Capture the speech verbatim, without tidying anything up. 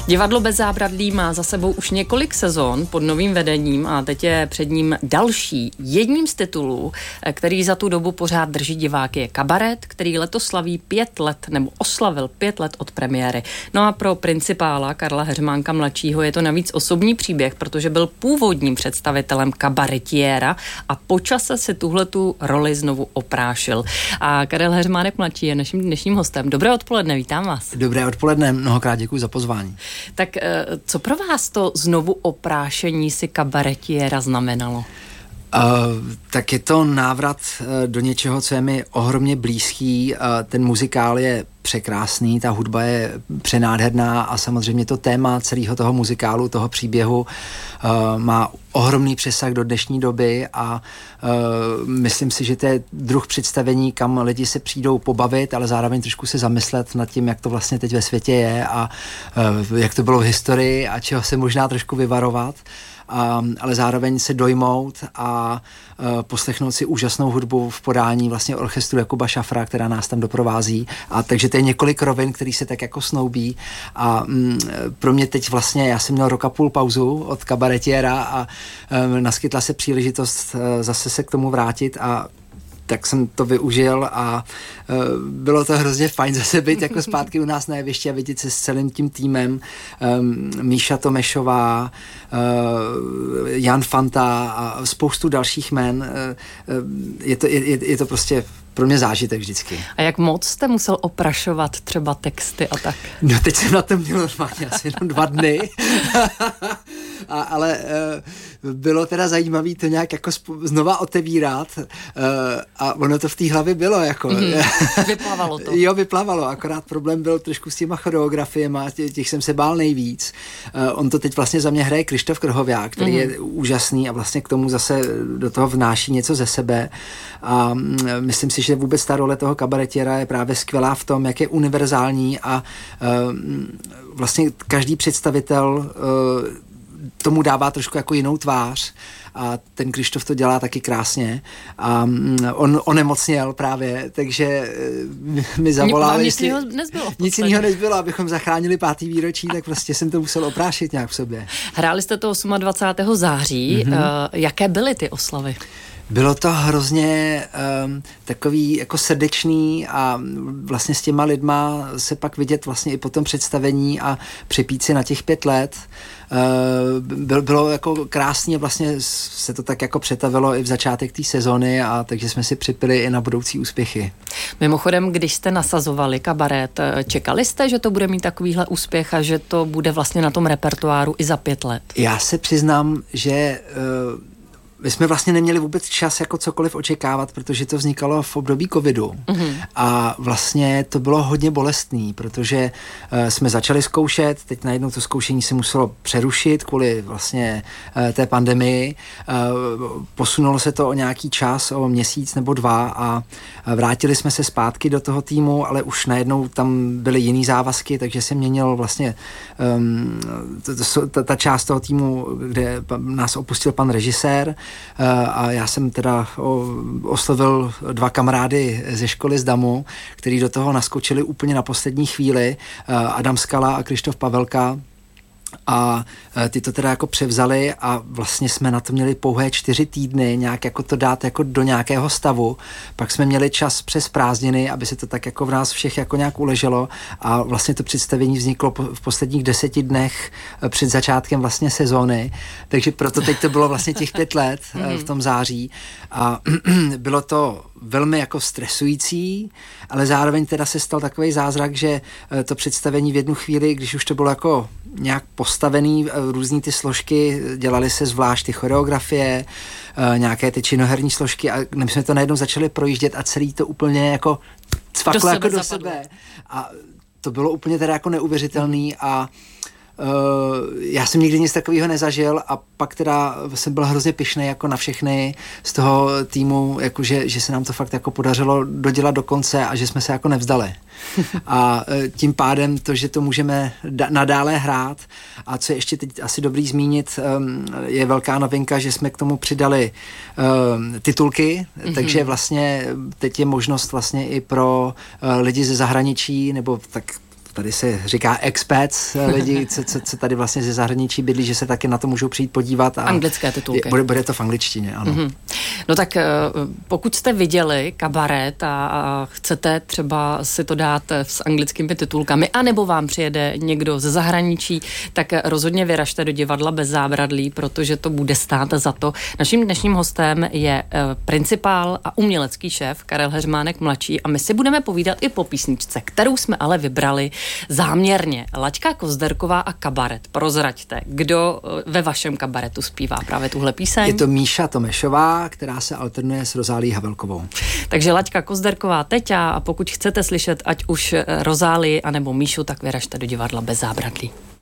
Divadlo Bez zábradlí má za sebou už několik sezon pod novým vedením a teď je před ním další. Jedním z titulů, který za tu dobu pořád drží diváky, je Kabaret, který letos slaví pět let, nebo oslavil pět let od premiéry. No a pro principála Karla Heřmánka mladšího je to navíc osobní příběh, protože byl původním představitelem kabaretiéra a po čase si tuhletu roli znovu oprášil. A Karel Heřmánek mladší je naším dnešním hostem. Dobré odpoledne, vítám vás. Dobré odpoledne, mnohokrát děkuji za pozvání. Tak co pro vás to znovu oprášení si kabaretiéra znamenalo? Uh, tak je to návrat uh, do něčeho, co je mi ohromně blízký. Uh, ten muzikál je překrásný, ta hudba je přenádherná a samozřejmě to téma celého toho muzikálu, toho příběhu uh, má ohromný přesah do dnešní doby a uh, myslím si, že to je druh představení, kam lidi se přijdou pobavit, ale zároveň trošku se zamyslet nad tím, jak to vlastně teď ve světě je a uh, jak to bylo v historii a čeho se možná trošku vyvarovat. Um, ale zároveň se dojmout a uh, poslechnout si úžasnou hudbu v podání vlastně orchestru Jakuba Šafra, která nás tam doprovází. A takže to je několik rovin, který se tak jako snoubí. A um, pro mě teď vlastně, já jsem měl rok a půl pauzu od kabaretiéra a um, naskytla se příležitost uh, zase se k tomu vrátit a tak jsem to využil a uh, bylo to hrozně fajn zase být jako zpátky u nás na jevišti a vidět se s celým tím týmem. Um, Míša Tomešová, uh, Jan Fanta a spoustu dalších jmen. Uh, uh, je, to, je, je to prostě pro mě zážitek vždycky. A jak moc jste musel oprašovat třeba texty a tak? No teď jsem na to měl normálně asi jenom dva dny. a, ale uh, bylo teda zajímavé to nějak jako sp- znova otevírat uh, a ono to v té hlavě bylo jako. Mm-hmm. Vyplavalo to. Jo, vyplavalo, akorát problém byl trošku s těma choreografiema, těch, těch jsem se bál nejvíc. Uh, on to teď vlastně za mě hraje Krištof Krhoviák, který mm-hmm. je úžasný a vlastně k tomu zase do toho vnáší něco ze sebe a um, myslím si, že vůbec ta role toho kabaretiera je právě skvělá v tom, jak je univerzální a uh, vlastně každý představitel uh, tomu dává trošku jako jinou tvář a ten Krištof to dělá taky krásně a on onemocněl právě, takže mi zavolal, nic jestli jiného nezbylo. Nic jiného nezbylo, abychom zachránili pátý výročí, tak prostě jsem to musel oprášit nějak v sobě. Hráli jste to dvacátého osmého září, mm-hmm. uh, jaké byly ty oslavy? Bylo to hrozně um, takový jako srdečný a vlastně s těma lidma se pak vidět vlastně i po tom představení a přepít si na těch pět let. Uh, bylo, bylo jako krásně, vlastně se to tak jako přetavilo i v začátek té sezony a takže jsme si připili i na budoucí úspěchy. Mimochodem, když jste nasazovali Kabaret, čekali jste, že to bude mít takovýhle úspěch a že to bude vlastně na tom repertoáru i za pět let? Já se přiznám, že uh, my jsme vlastně neměli vůbec čas jako cokoliv očekávat, protože to vznikalo v období covidu. Mm-hmm. A vlastně to bylo hodně bolestný, protože uh, jsme začali zkoušet, teď najednou to zkoušení se muselo přerušit kvůli vlastně uh, té pandemii. Uh, posunulo se to o nějaký čas, o měsíc nebo dva a vrátili jsme se zpátky do toho týmu, ale už najednou tam byly jiný závazky, takže se měnil vlastně um, ta, ta část toho týmu, kde nás opustil pan režisér. A já jsem teda oslovil dva kamarády ze školy z Damu, který do toho naskočili úplně na poslední chvíli, Adam Skala a Krištof Pavelka. A ty to teda jako převzali a vlastně jsme na to měli pouhé čtyři týdny nějak jako to dát jako do nějakého stavu. Pak jsme měli čas přes prázdniny, aby se to tak jako v nás všech jako nějak uleželo a vlastně to představení vzniklo v posledních deseti dnech před začátkem vlastně sezóny. Takže proto teď to bylo vlastně těch pět let v tom září a bylo to velmi jako stresující, ale zároveň teda se stal takový zázrak, že to představení v jednu chvíli, když už to bylo jako nějak postavený, různý ty složky, dělali se zvlášť ty choreografie, nějaké ty činoherní složky a my jsme to najednou začali projíždět a celý to úplně jako cvaklo jako do sebe. A to bylo úplně teda jako neuvěřitelný a Uh, já jsem nikdy nic takového nezažil a pak teda jsem byl hrozně pyšnej jako na všechny z toho týmu, jako že, že se nám to fakt jako podařilo dodělat do konce a že jsme se jako nevzdali. A uh, tím pádem to, že to můžeme da- nadále hrát a co je ještě teď asi dobrý zmínit, um, je velká novinka, že jsme k tomu přidali um, titulky, mm-hmm. takže vlastně teď je možnost vlastně i pro uh, lidi ze zahraničí nebo tak tady se říká expats, lidi, co, co, co tady vlastně ze zahraničí bydlí, že se taky na to můžou přijít podívat. A anglické titulky. Bude, bude to v angličtině, ano. Mm-hmm. No tak pokud jste viděli kabaret a, a chcete třeba si to dát s anglickými titulkami, anebo vám přijede někdo ze zahraničí, tak rozhodně vyražte do divadla Bez zábradlí, protože to bude stát za to. Naším dnešním hostem je principál a umělecký šéf Karel Heřmánek mladší a my si budeme povídat i po písničce, kterou jsme ale vybrali záměrně. Laďka Kozderková a kabaret. Prozraďte, kdo ve vašem kabaretu zpívá právě tuhle píseň? Je to Míša Tomešová, která se alternuje s Rozálí Havelkovou. Takže Laďka Kozderková teď a pokud chcete slyšet ať už Rozálii anebo Míšu, tak vyražte do divadla Bez zábradlí.